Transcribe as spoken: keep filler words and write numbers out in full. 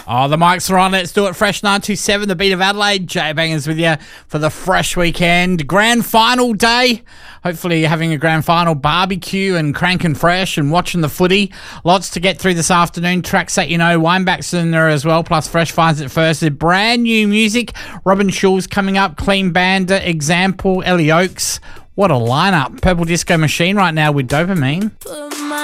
Oh, the mics are on. Let's do it. Fresh nine two seven, the beat of Adelaide. Jay Bangers with you for the fresh weekend. Grand final day. Hopefully you're having a grand final barbecue and cranking fresh and watching the footy. Lots to get through this afternoon. Tracks that you know. Weinbach's in there as well, plus Fresh finds it first. There's brand new music. Robin Schulz coming up. Clean Bandit, Example, Ellie Oakes. What a lineup. Purple Disco Machine right now with Dopamine.